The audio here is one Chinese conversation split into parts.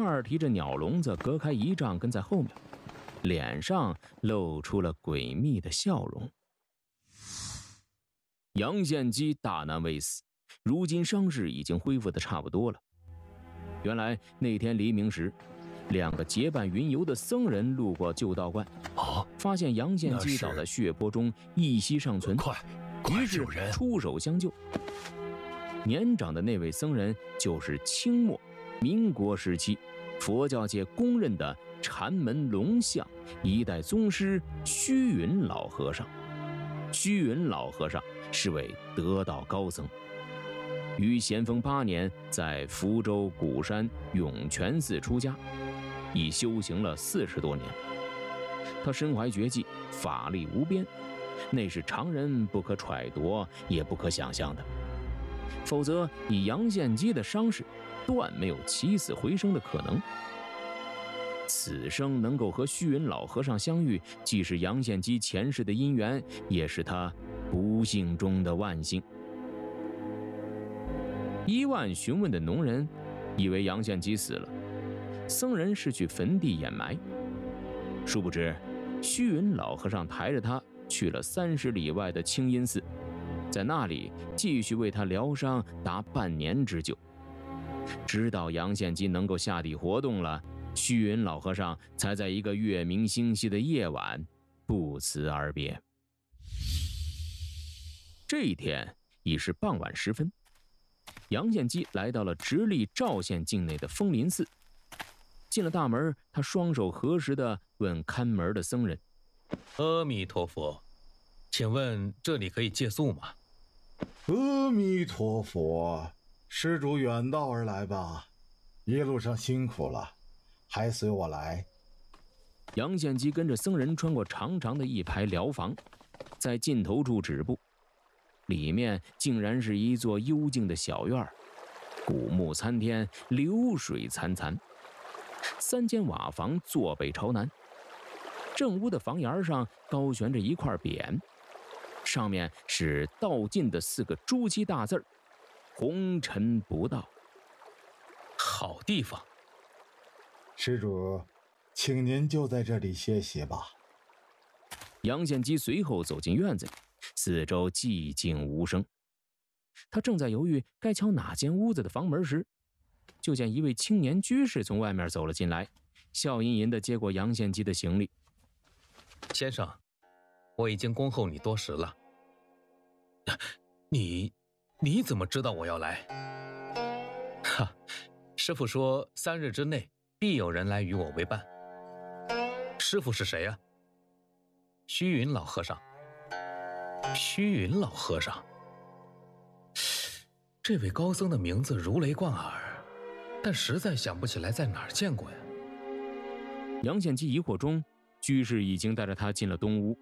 儿提着鸟笼子隔开1丈跟在后面，脸上露出了诡秘的笑容。杨献基大难未死，如今伤势已经恢复得差不多了。原来那天黎明时，2个结伴云游的僧人路过旧道观，发现杨献基倒在血泊中，一息尚存，于是出手相救。年长的那位僧人就是清末民国时期佛教界公认的禅门龙象1代宗师虚云老和尚。虚云老和尚是位得道高僧，于咸丰8年在福州鼓山涌泉寺出家，已修行了40多年。他身怀绝技，法力无边，那是常人不可揣度也不可想象的。否则以杨献基的伤势，断没有起死回生的可能。此生能够和虚云老和尚相遇，既是杨献基前世的因缘，也是他不幸中的万幸。1万询问的农人以为杨献基死了，僧人是去坟地掩埋。殊不知，虚云老和尚抬着他去了30里外的清音寺，在那里继续为他疗伤达半年之久。直到杨献基能够下地活动了，虚云老和尚才在一个月明星稀的夜晚不辞而别。这一天已是傍晚时分，杨献基来到了直隶赵县境内的枫林寺。进了大门，他双手合十地问看门的僧人：“ 阿弥陀佛，请问这里可以借宿吗？”“ 阿弥陀佛，施主远道而来吧？一路上辛苦了，还随我来。” 杨献基跟着僧人穿过长长的一排寮房，在尽头处止步。里面竟然是一座幽静的小院，古木参天，流水潺潺。3间瓦房坐北朝南，正屋的房檐上高悬着一块匾，上面是道尽的4个朱漆大字：“红尘不到。” 好地方。 施主，请您就在这里歇息吧。 杨献基随后走进院子里，四周寂静无声。他正在犹豫该敲哪间屋子的房门时，就见一位青年居士从外面走了进来，笑吟吟地接过杨献基的行李：“ 先生，我已经恭候你多时了。你怎么知道我要来？”“哈，师父说3日之内必有人来与我为伴。”“师父是谁啊？”“虚云老和尚。”“虚云老和尚，这位高僧的名字如雷贯耳，但实在想不起来在哪儿见过呀。” 杨献基疑惑中，居士已经带着他进了东屋。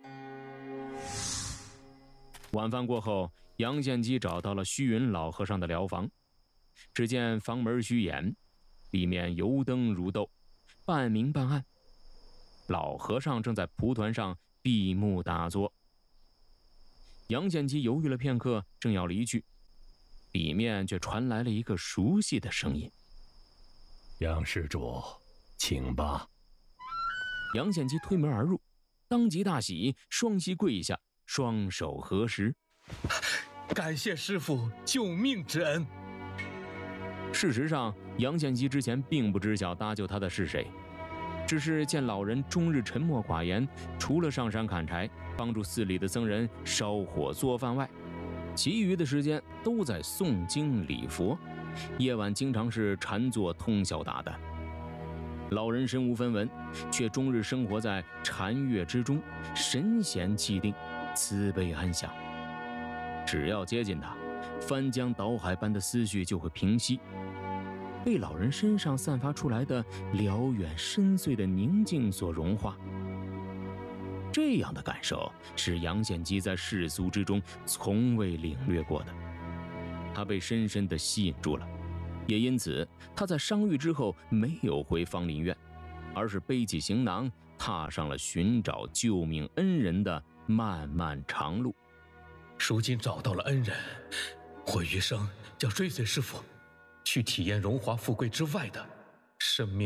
晚饭过后，杨献基找到了虚云老和尚的寮房。只见房门虚掩，里面油灯如豆，半明半暗。老和尚正在蒲团上闭目打坐。杨献基犹豫了片刻，正要离去，里面却传来了一个熟悉的声音：“ 杨施主，请吧。” 杨献基推门而入，当即大喜，双膝跪下，双手合十：“ 感谢师父救命之恩。” 事实上，杨献基之前并不知晓搭救他的是谁，只是见老人终日沉默寡言，除了上山砍柴帮助寺里的僧人烧火做饭外，其余的时间都在诵经礼佛，夜晚经常是禅坐通宵达旦。老人身无分文，却终日生活在禅悦之中，神闲气定，慈悲安详。只要接近他，翻江倒海般的思绪就会平息，被老人身上散发出来的辽远深邃的宁静所融化。这样的感受是杨献基在世俗之中从未领略过的，他被深深地吸引住了。也因此，他在伤愈之后没有回芳林院，而是背起行囊，踏上了寻找救命恩人的漫漫长路。 如今找到了恩人，我余生要追随师父，去体验荣华富贵之外的生命。